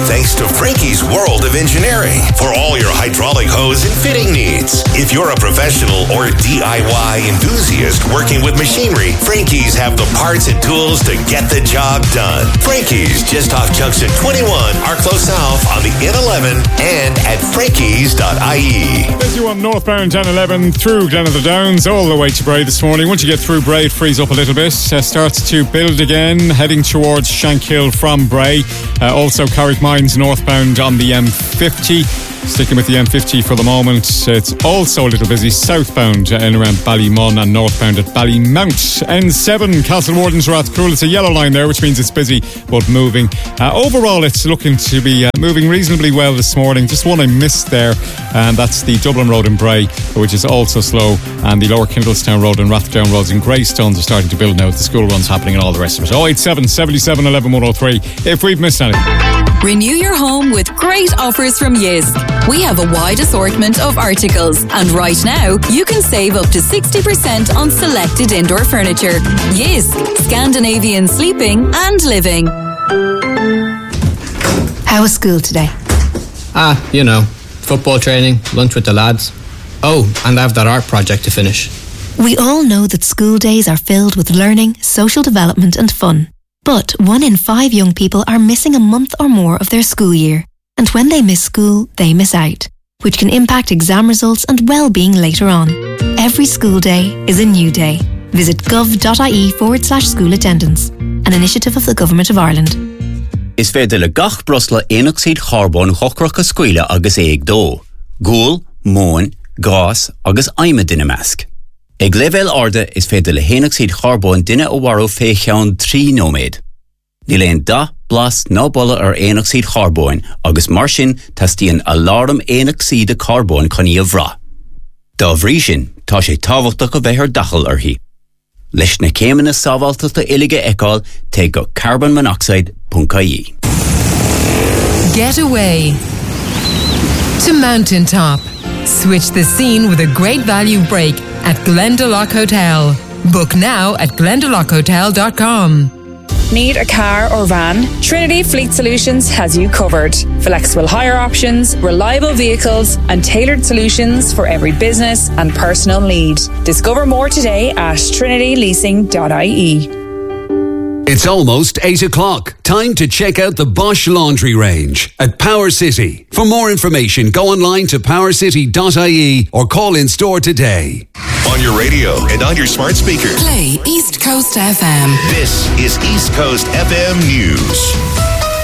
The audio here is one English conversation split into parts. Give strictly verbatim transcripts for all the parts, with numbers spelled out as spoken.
thanks to Frankie's World of Engineering for all your hydraulic hose and fitting needs. If you're a professional or D I Y enthusiast working with machinery, Frankie's have the parts and tools to get the job done. Frankie's, just off Junction twenty-one, Arklow South on the N eleven and at frankies dot I E. As you want northbound N eleven through Glen of the Downs all the way to Bray this morning. Once you get through Bray, it frees up a little bit. Uh, starts to build again, heading towards Shankill from Bray. Uh, also Carrickmines northbound on the M fifty. Sticking with the M fifty for the moment, it's also a little busy southbound in around Ballymun and northbound at Ballymount. N seven, Castle Wardens Rathcoole. It's a yellow line there, which means it's busy but moving. Uh, overall, it's looking to be uh, moving reasonably well this morning. Just one I missed there, and that's the Dublin Road in Bray, which is also slow, and the Lower Kindlestown Road and Rathdown Roads in Greystones are starting to build now with the school runs happening and all the rest of it. oh eight seven, seven seven, one one, one oh three if we've missed anything. Renew your home with great offers from Yisk. We have a wide assortment of articles, and right now you can save up to sixty percent on selected indoor furniture. Yisk, Scandinavian sleeping and living. How was school today? Ah, you know, football training, lunch with the lads. Oh, and I have that art project to finish. We all know that school days are filled with learning, social development and fun. But one in five young people are missing a month or more of their school year. And when they miss school, they miss out, which can impact exam results and well-being later on. Every school day is a new day. Visit gov.ie forward slash school attendance, an initiative of the Government of Ireland. Is féidir le gach brosla éoxid charbon chochrach a scuile agus éag dó. Gúil, móin, gás agus aime duine measc. Ag level arde is féidir le héoxid charbon duine ó waró fé cheann trí nóméid. Ní léon da blas ná bolla ar éoxid charbon agus mar sin tastíonn alarm éoxide carbon chuní a bhrá. Dá bhrí sin tá sé tábhachtach go bheith ar dachal arthaí. Leis na céimena sábháilteachta uilige eicáil té go carbon monoxide dot I E. Get away to Mountaintop. Switch the scene with a great value break at Glendalough Hotel. Book now at glendalough hotel dot com. Need a car or van? Trinity Fleet Solutions has you covered. Flexible hire options, reliable vehicles, and tailored solutions for every business and personal need. Discover more today at trinity leasing dot I E. It's almost eight o'clock. Time to check out the Bosch Laundry range at Power City. For more information, go online to power city dot I E or call in store today. On your radio and on your smart speaker. Play East Coast F M. This is East Coast F M News.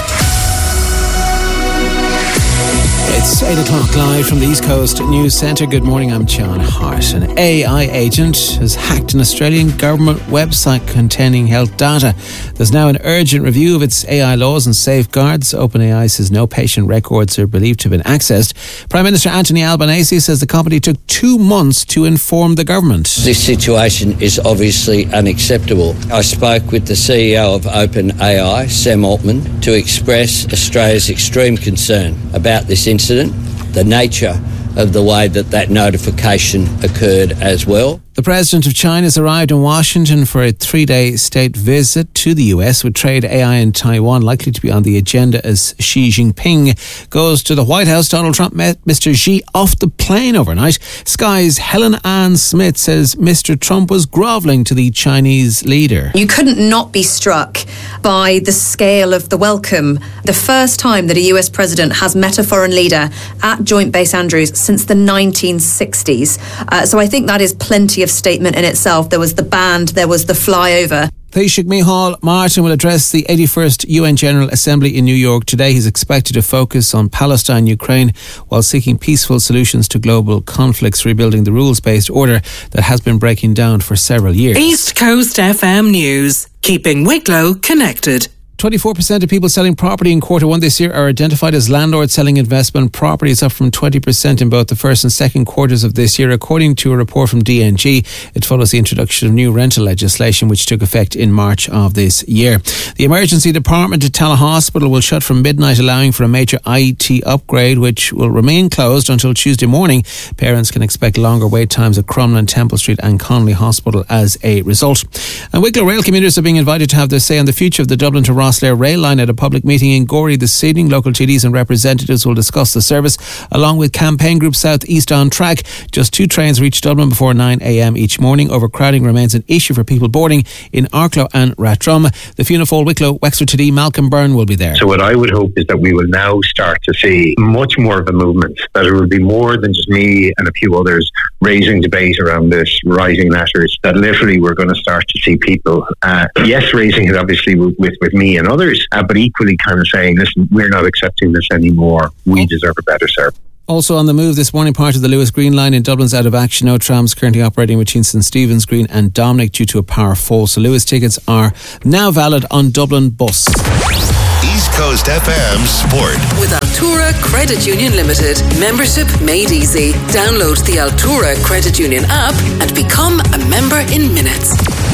It's eight o'clock live from the East Coast News Centre. Good morning, I'm John Hart. An A I agent has hacked an Australian government website containing health data. There's now an urgent review of its A I laws and safeguards. OpenAI says no patient records are believed to have been accessed. Prime Minister Anthony Albanese says the company took two months to inform the government. This situation is obviously unacceptable. I spoke with the C E O of OpenAI, Sam Altman, to express Australia's extreme concern about this incident. The nature of the way that that notification occurred as well. The President of China has arrived in Washington for a three-day state visit to the U S, with trade, A I and Taiwan likely to be on the agenda as Xi Jinping goes to the White House. Donald Trump met Mister Xi off the plane overnight. Sky's Helen Ann Smith says Mister Trump was grovelling to the Chinese leader. You couldn't not be struck by the scale of the welcome. The first time that a U S president has met a foreign leader at Joint Base Andrews since the nineteen sixties. Uh, so I think that is plenty of statement in itself. There was the band, there was the flyover. Taoiseach Micheál Martin will address the eighty-first U N General Assembly in New York today. He's expected to focus on Palestine, Ukraine, while seeking peaceful solutions to global conflicts, rebuilding the rules-based order that has been breaking down for several years. East Coast F M News, keeping Wicklow connected. twenty-four percent of people selling property in quarter one this year are identified as landlords selling investment properties, up from twenty percent in both the first and second quarters of this year, according to a report from D N G. It follows the introduction of new rental legislation which took effect in March of this year. The emergency department at Tallaght Hospital will shut from midnight, allowing for a major I T upgrade which will remain closed until Tuesday morning. Parents can expect longer wait times at Crumlin, Temple Street and Connolly Hospital as a result. And Wicklow rail commuters are being invited to have their say on the future of the Dublin to Roscommon Rosslare rail line at a public meeting in Gorey this evening. Local T Ds and representatives will discuss the service along with Campaign Group South East on track. Just two trains reach Dublin before nine a.m. each morning. Overcrowding remains an issue for people boarding in Arklow and Rathdrum. The Fianna Fáil Wicklow Wexford T D Malcolm Byrne will be there. So what I would hope is that we will now start to see much more of a movement, that it will be more than just me and a few others raising debate around this, writing letters, that literally we're going to start to see people, uh, yes, raising it obviously with, with, with me and others, uh, but equally kind of saying, listen, we're not accepting this anymore. We deserve a better service. Also on the move this morning, part of the Lewis Green line in Dublin's out of action. No trams currently operating between St Stephen's Green and Dominic due to a power fall. So Lewis tickets are now valid on Dublin Bus. East Coast F M Sport. With Altura Credit Union Limited. Membership made easy. Download the Altura Credit Union app and become a member in minutes.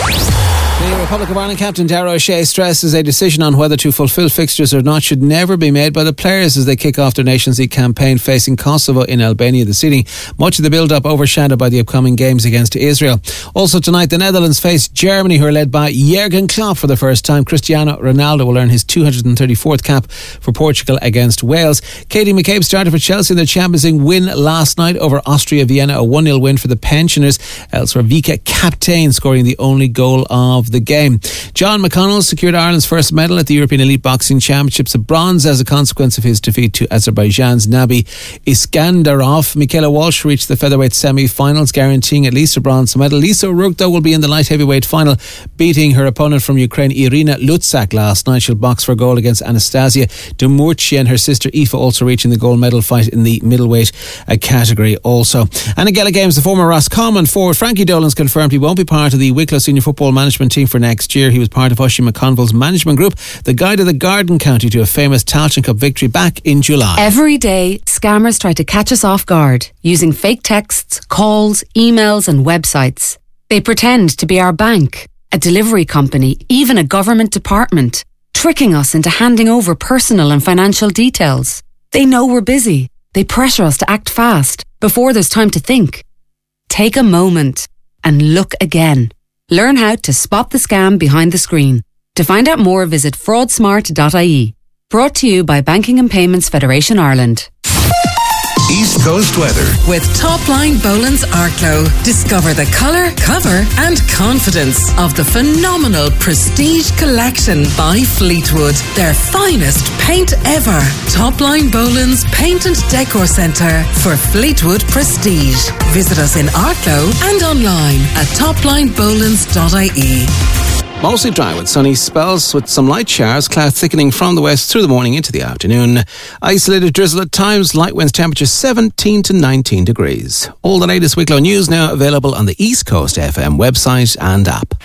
The Republic of Ireland captain Darragh O'Shea stresses a decision on whether to fulfil fixtures or not should never be made by the players as they kick off their Nations League campaign facing Kosovo in Albania this evening. Much of the build-up overshadowed by the upcoming games against Israel. Also tonight, the Netherlands face Germany, who are led by Jurgen Klopp for the first time. Cristiano Ronaldo will earn his two hundred thirty-fourth cap for Portugal against Wales. Katie McCabe started for Chelsea in the Champions League win last night over Austria Vienna, a one nil win for the pensioners. Elsewhere, Vika Kaptein scoring the only goal of the game. John McConnell secured Ireland's first medal at the European Elite Boxing Championships, a bronze as a consequence of his defeat to Azerbaijan's Nabi Iskandarov. Michaela Walsh reached the featherweight semi-finals, guaranteeing at least a bronze medal. Lisa O'Rourke, though, will be in the light heavyweight final, beating her opponent from Ukraine, Irina Lutsak, last night. She'll box for a gold against Anastasia Demurchi, and her sister Aoife also reaching the gold medal fight in the middleweight category also. And in Gaelic Games, the former Roscommon forward Frankie Dolan's confirmed he won't be part of the Wicklow senior football management team for next year. He was part of Oisin McConville's management group, the guide of the Garden County to a famous Tailteann Cup victory back in July. Every day, scammers try to catch us off guard using fake texts, calls, emails and websites. They pretend to be our bank, a delivery company, even a government department, tricking us into handing over personal and financial details. They know we're busy. They pressure us to act fast before there's time to think. Take a moment and look again. Learn how to spot the scam behind the screen. To find out more, visit fraud smart dot I E. Brought to you by Banking and Payments Federation Ireland. East Coast weather. With Topline Boland's Arklow. Discover the colour, cover and confidence of the phenomenal Prestige Collection by Fleetwood. Their finest paint ever. Topline Boland's Paint and Decor Centre for Fleetwood Prestige. Visit us in Arklow and online at topline bolands dot I E. Mostly dry with sunny spells with some light showers, cloud thickening from the west through the morning into the afternoon. Isolated drizzle at times, light winds, temperature seventeen to nineteen degrees. All the latest Wicklow news now available on the East Coast F M website and app.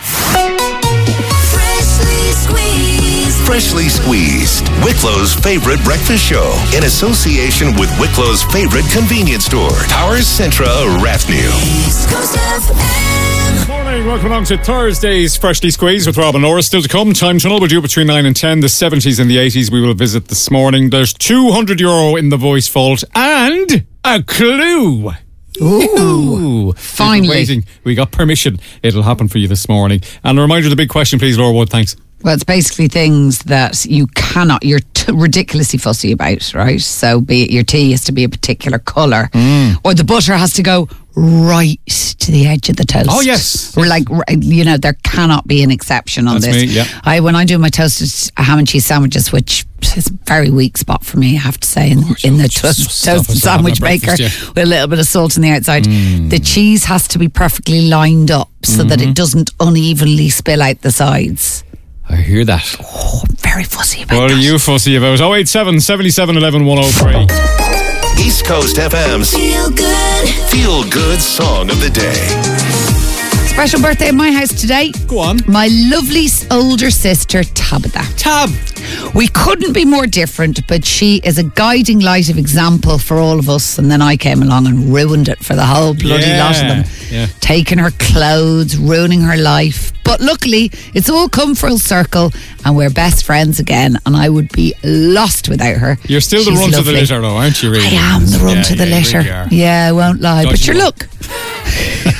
Freshly squeezed. Freshly Squeezed, Wicklow's favorite breakfast show in association with Wicklow's favorite convenience store, Towers Centra Rathnew. East Coast F M. Morning, welcome along to Thursday's Freshly Squeezed with Rob and Laura. Still to come, time tunnel, we'll do between nine and ten. The seventies and the eighties we will visit this morning. There's two hundred euro in the voice vault and a clue. Ooh, finally. Waiting. We got permission. It'll happen for you this morning. And a reminder of the big question, please, Laura Wood. Thanks. Well, it's basically things that you cannot, you're t- ridiculously fussy about, right? So be it your tea has to be a particular colour, mm. or the butter has to go right to the edge of the toast. Oh, yes. Or like, you know, there cannot be an exception on That's this. Me, yeah. I When I do my toasted ham and cheese sandwiches, which is a very weak spot for me, I have to say, in, in the toast, toasted sandwich maker yeah. with a little bit of salt on the outside, mm. the cheese has to be perfectly lined up so mm-hmm. that it doesn't unevenly spill out the sides. I hear that. Oh, I'm very fussy about what that. What are you fussy about? oh eight seven, seven seven, one one, one oh three. East Coast F M's Feel Good Feel Good Song of the Day. Special birthday at my house today. Go on. My lovely older sister, Tabitha. Tab. We couldn't be more different, but she is a guiding light of example for all of us. And then I came along and ruined it for the whole bloody yeah. lot of them. Yeah. Taking her clothes, ruining her life. But luckily, it's all come full circle and we're best friends again. And I would be lost without her. You're still She's the run lovely. to the litter, though, aren't you? Really? I am the run yeah, to the yeah, litter. Really yeah, I won't lie. God, but you sure, look.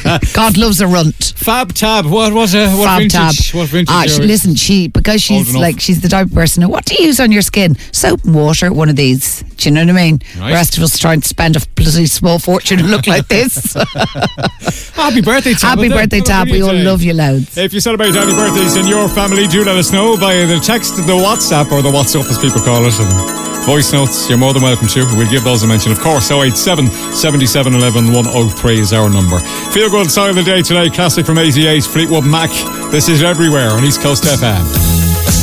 God loves a runt. Fab Tab. What was a what Fab vintage? Tab. What vintage? Ah, she, listen, she because she's like she's the type of person who, what do you use on your skin? Soap and water. One of these. Do you know what I mean? Right. The rest of us trying to spend a bloody small fortune and look like this. Happy birthday, Tab. Happy birthday, Tab. We all love you loads. If you celebrate any birthdays in your family, do let us know via the text, the WhatsApp, or the WhatsApp as people call it. And voice notes, you're more than welcome to. We'll give those a mention, of course. oh eight seven, seven seven one one, one oh three is our number. Feel good side of the day today. Classic from eighty-eight, Fleetwood Mac. This is Everywhere on East Coast F M.